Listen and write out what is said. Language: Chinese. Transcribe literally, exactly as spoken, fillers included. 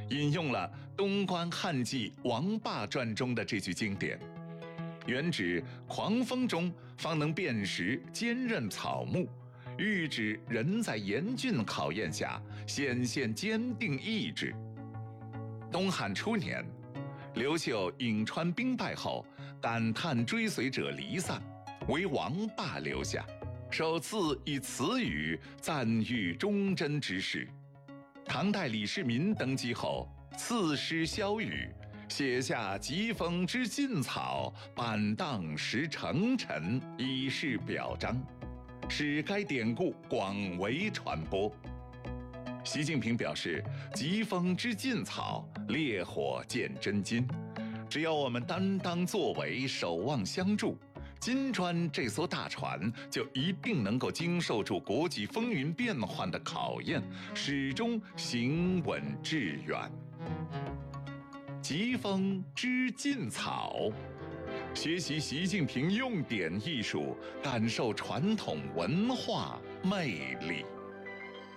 引用了东关汉纪王霸传中的这句经典，原指狂风中方能辨识坚韧草木，喻指人在严峻考验下显现坚定意志。东汉初年，刘秀颍川兵败后，感叹追随者离散，唯王霸留下，首次以此语赞誉忠贞之士。唐代李世民登基后，赐诗萧雨，写下疾风知劲草，板荡识成臣，以示表彰，使该典故广为传播。习近平表示，疾风知劲草，烈火见真金。只要我们担当作为，守望相助，金砖这艘大船就一定能够经受住国际风云变幻的考验，始终行稳致远。疾风知劲草，学习习近平用典艺术，感受传统文化魅力。